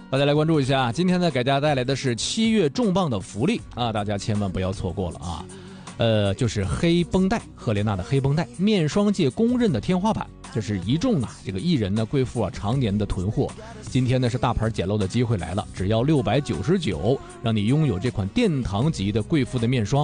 大家来关注一下，今天呢给大家带来的是7月重磅的福利啊，大家千万不要错过了啊。就是黑绷带，赫莲娜的黑绷带，面霜界公认的天花板，这是一众这个艺人呢、贵妇常年的囤货。今天呢是大牌捡漏的机会来了，只要699，让你拥有这款殿堂级的贵妇的面霜。